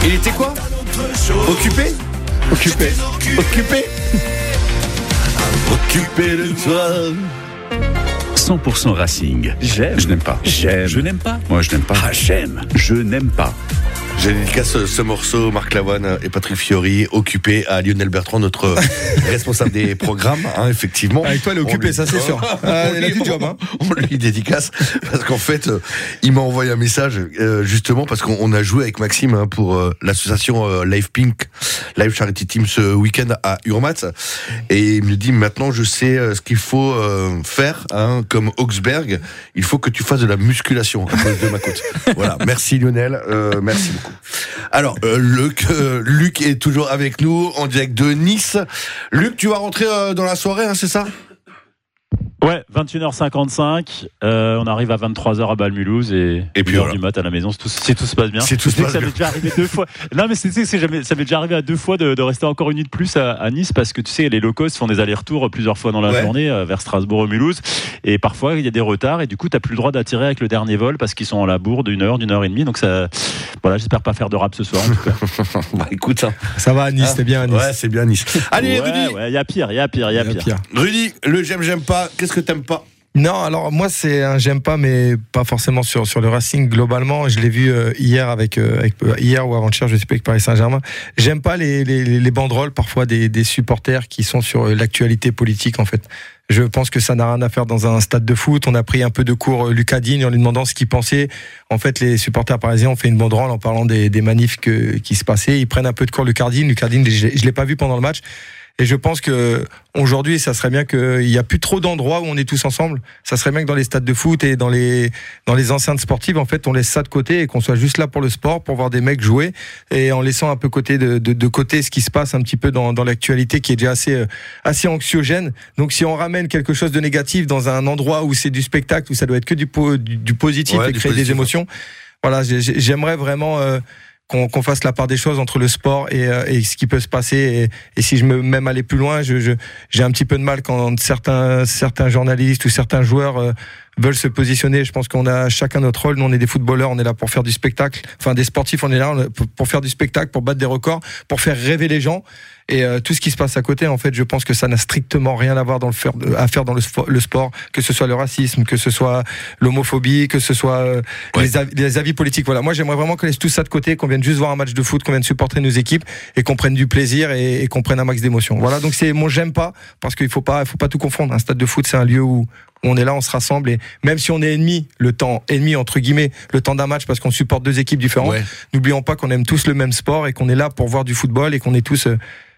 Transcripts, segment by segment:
Il était quoi? Occupé Occupé de toi. 100% Racing. J'aime. Je n'aime pas. J'aime. Je n'aime pas. Moi, je n'aime pas. Ah, j'aime. Je n'aime pas. J'ai dédicace ce morceau, Marc Lavoine et Patrick Fiori, occupé à Lionel Bertrand, notre responsable des programmes, effectivement. Avec toi, elle est occupée, ça c'est sûr. Elle a du job. On lui dédicace, parce qu'en fait, il m'a envoyé un message, justement, parce qu'on a joué avec Maxime pour l'association Live Pink, Live Charity Team, ce week-end à Urmatz. Et il me dit, maintenant, je sais ce qu'il faut faire, comme Augsberg, il faut que tu fasses de la musculation à cause de ma côte. Voilà, merci Lionel, merci beaucoup. Alors, Luc est toujours avec nous en direct de Nice. Luc, tu vas rentrer dans la soirée, c'est ça ? Ouais, 21h55, on arrive à 23h à Bâle-Mulhouse et puis 1h du mat à la maison, si tout se passe bien. Si tout se passe ça bien. m'est déjà arrivé 2 fois. Non, mais ça m'est déjà arrivé à 2 fois de rester encore une nuit de plus à Nice, parce que tu sais, les locaux font des allers-retours plusieurs fois dans la journée vers Strasbourg ou Mulhouse, et parfois il y a des retards et du coup t'as plus le droit d'attirer avec le dernier vol parce qu'ils sont à la bourre d'une heure et demie. Donc ça, voilà, j'espère pas faire de rap ce soir en tout cas. Bah écoute, ça va à Nice, c'est bien à Nice. Ouais, c'est bien à Nice. Allez, Rudy. Ouais, y a pire. Rudy, le j'aime pas. Qu'est-ce que t'aimes pas? Non, alors moi c'est un j'aime pas, mais pas forcément sur le Racing globalement. Je l'ai vu hier hier ou avant-hier, je sais pas, avec Paris Saint-Germain. J'aime pas les banderoles parfois des supporters qui sont sur l'actualité politique en fait. Je pense que ça n'a rien à faire dans un stade de foot. On a pris un peu de cours Lucas Digne en lui demandant ce qu'il pensait. En fait, les supporters parisiens ont fait une banderole en parlant des manifs qui se passaient. Ils prennent un peu de cours Lucas Digne. Lucas Digne, je l'ai pas vu pendant le match. Et je pense que aujourd'hui, ça serait bien qu'il y a plus trop d'endroits où on est tous ensemble. Ça serait bien que dans les stades de foot et dans les enceintes sportives, en fait, on laisse ça de côté et qu'on soit juste là pour le sport, pour voir des mecs jouer, et en laissant un peu de côté ce qui se passe un petit peu dans l'actualité qui est déjà assez anxiogène. Donc, si on ramène quelque chose de négatif dans un endroit où c'est du spectacle, où ça doit être que du positif et créer des émotions. Voilà, j'aimerais vraiment qu'on fasse la part des choses entre le sport et ce qui peut se passer, et si je me même aller plus loin, j'ai un petit peu de mal quand certains journalistes ou certains joueurs veulent se positionner. Je pense qu'on a chacun notre rôle. Nous, on est des footballeurs, on est là pour faire du spectacle. Enfin, des sportifs, on est là pour faire du spectacle, pour battre des records, pour faire rêver les gens. Et tout ce qui se passe à côté, en fait, je pense que ça n'a strictement rien à voir à faire dans le sport, que ce soit le racisme, que ce soit l'homophobie, que ce soit les avis politiques. Voilà. Moi, j'aimerais vraiment qu'on laisse tout ça de côté, qu'on vienne juste voir un match de foot, qu'on vienne supporter nos équipes et qu'on prenne du plaisir et qu'on prenne un max d'émotion. Voilà. Donc c'est mon j'aime pas, parce qu'il faut pas tout confondre. Un stade de foot, c'est un lieu où on est là, on se rassemble, et même si on est ennemi entre guillemets, le temps d'un match parce qu'on supporte 2 équipes différentes, n'oublions pas qu'on aime tous le même sport et qu'on est là pour voir du football et qu'on est tous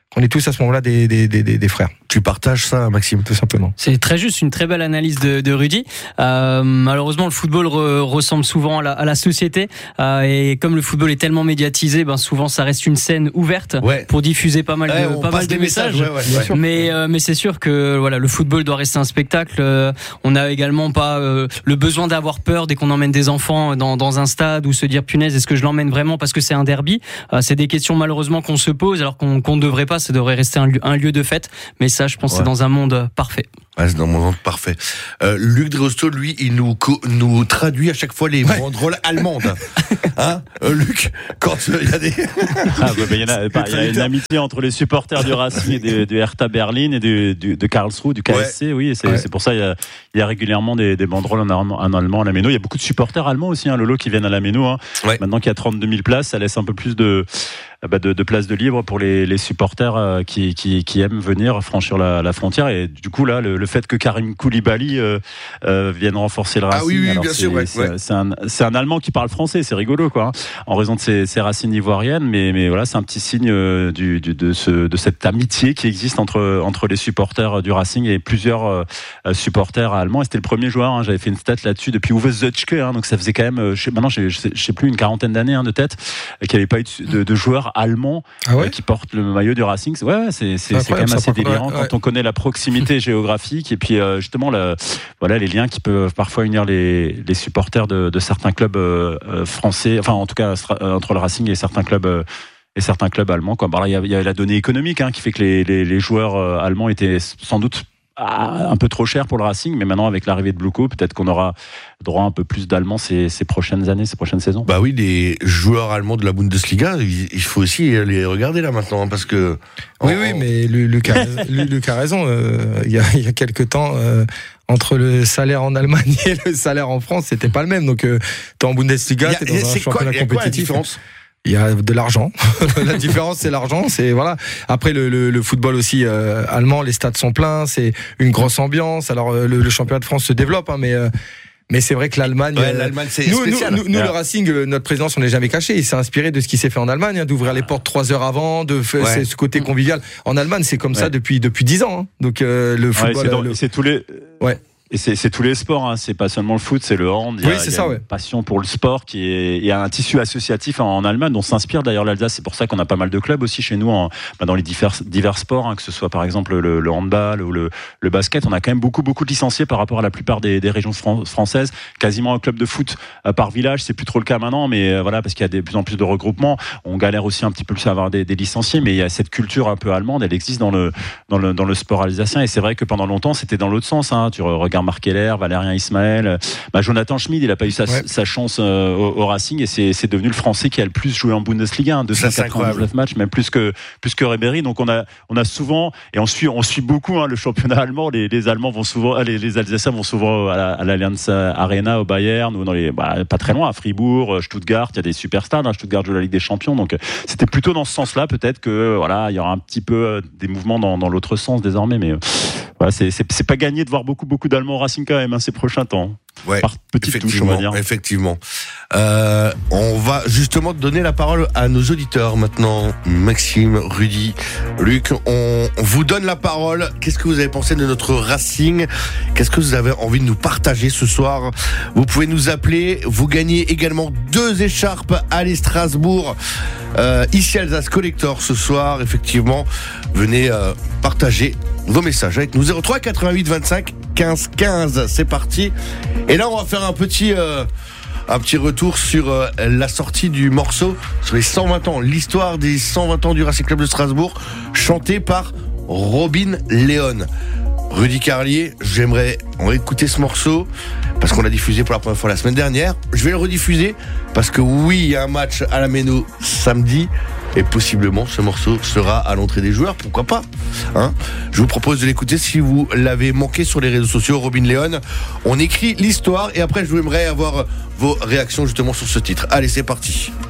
à ce moment-là des frères. Tu partages ça, Maxime, tout simplement. C'est très juste, une très belle analyse de Rudy. Malheureusement, le football ressemble souvent à la société, et comme le football est tellement médiatisé, souvent ça reste une scène ouverte pour diffuser pas mal de messages. Mais c'est sûr que voilà, le football doit rester un spectacle. On n'a également pas le besoin d'avoir peur dès qu'on emmène des enfants dans un stade, ou se dire punaise, est-ce que je l'emmène vraiment parce que c'est un derby. C'est des questions malheureusement qu'on se pose, alors qu'on ne devrait pas. Ça devrait rester un lieu de fête. Mais ça, je pense que c'est dans un monde parfait. Ouais, c'est dans un monde parfait. Luc Dreosto, lui, il nous traduit à chaque fois les banderoles allemandes. Luc, quand il y a des... Il y a une amitié entre les supporters du Racing et du Hertha Berlin et de Karlsruhe, du KSC, oui. Et c'est pour ça il y a régulièrement des banderoles en allemand à la Méno. Il y a beaucoup de supporters allemands aussi, Lolo, qui viennent à la Méno. Maintenant qu'il y a 32 000 places, ça laisse un peu plus de place de libre pour les supporters qui aiment venir franchir la frontière. Et du coup là, le fait que Karim Koulibaly vienne renforcer le Racing, oui, bien sûr, c'est un Allemand qui parle français, c'est rigolo quoi, en raison de ses racines ivoiriennes, mais voilà, c'est un petit signe de cette amitié qui existe entre les supporters du Racing et plusieurs supporters allemands. Et c'était le premier joueur, j'avais fait une stat là-dessus, depuis Uwe Zötschke, donc ça faisait quand même maintenant je sais plus, une quarantaine d'années de tête qu'il n'y avait pas eu de joueurs allemands qui portent le maillot du Racing. C'est quand même assez délirant quand on connaît la proximité géographique, et puis justement les liens qui peuvent parfois unir les supporters de certains clubs français, enfin en tout cas entre le Racing et certains clubs allemands quoi. Il y a la donnée économique qui fait que les joueurs allemands étaient sans doute un peu trop cher pour le Racing, mais maintenant avec l'arrivée de Bluko, peut-être qu'on aura droit à un peu plus d'Allemands ces prochaines années, ces prochaines saisons. Bah oui, les joueurs allemands de la Bundesliga, il faut aussi les regarder là maintenant, hein, parce que... Oui, mais Luc a raison. Il y a quelques temps, entre le salaire en Allemagne et le salaire en France, c'était pas le même. Donc, t'es en Bundesliga, t'es dans un championnat compétitif. Quoi la différence ? Il y a de l'argent. La différence, c'est l'argent. C'est voilà. Après le football aussi allemand, les stades sont pleins. C'est une grosse ambiance. Alors le championnat de France se développe, hein, mais c'est vrai que l'Allemagne, c'est spécial. Nous, le Racing, notre président s'en est jamais caché. Il s'est inspiré de ce qui s'est fait en Allemagne, hein, d'ouvrir les portes 3 heures avant, de faire ce côté convivial. En Allemagne, c'est comme ça depuis 10 ans. Hein. Donc le football, c'est tous les. Et c'est tous les sports, hein. C'est pas seulement le foot, c'est le hand. Il y a une passion pour le sport il y a un tissu associatif en Allemagne dont s'inspire d'ailleurs l'Alsace. C'est pour ça qu'on a pas mal de clubs aussi chez nous dans les divers sports, hein, que ce soit par exemple le handball ou le basket. On a quand même beaucoup de licenciés par rapport à la plupart des régions françaises. Quasiment un club de foot par village, c'est plus trop le cas maintenant, mais voilà, parce qu'il y a de plus en plus de regroupements. On galère aussi un petit peu plus à avoir des licenciés, mais il y a cette culture un peu allemande, elle existe dans le sport alsacien. Et c'est vrai que pendant longtemps, c'était dans l'autre sens, hein. Tu regardes Marc Keller, Valérien Ismaël, Jonathan Schmid, il a pas eu sa chance au Racing, et c'est devenu le Français qui a le plus joué en Bundesliga, hein, 299 matchs, même plus que Ribéry. Donc on a souvent, et on suit beaucoup, hein, le championnat allemand. Les Allemands vont souvent, les Alsaciens vont souvent à l'Allianz Arena au Bayern, ou pas très loin, à Fribourg, Stuttgart. Il y a des super stades, hein. Stuttgart joue la Ligue des Champions, donc c'était plutôt dans ce sens-là. Peut-être que il y aura un petit peu des mouvements dans l'autre sens désormais, mais voilà, c'est pas gagné de voir beaucoup d'Allemands au Racing quand même, hein, ces prochains temps. Ouais, par petites touches, on va dire. Effectivement. On va justement donner la parole à nos auditeurs maintenant. Maxime, Rudy, Luc, on vous donne la parole. Qu'est-ce que vous avez pensé de notre Racing ? Qu'est-ce que vous avez envie de nous partager ce soir ? Vous pouvez nous appeler. Vous gagnez également 2 écharpes Allez Strasbourg. Ici Alsace Collector ce soir. Effectivement, venez partager vos messages avec nous. 03 88 25 15 15. C'est parti. Et là, on va faire un petit retour sur la sortie du morceau sur les 120 ans, l'histoire des 120 ans du Racing Club de Strasbourg, chanté par Robin Leon. Rudy Carlier, on va écouter ce morceau parce qu'on l'a diffusé pour la première fois la semaine dernière. Je vais le rediffuser parce que oui, il y a un match à la Méno samedi. Et possiblement, ce morceau sera à l'entrée des joueurs. Pourquoi pas, hein ? Je vous propose de l'écouter si vous l'avez manqué sur les réseaux sociaux. Robin Leon, on écrit l'histoire et après, je voudrais avoir vos réactions justement sur ce titre. Allez, c'est parti.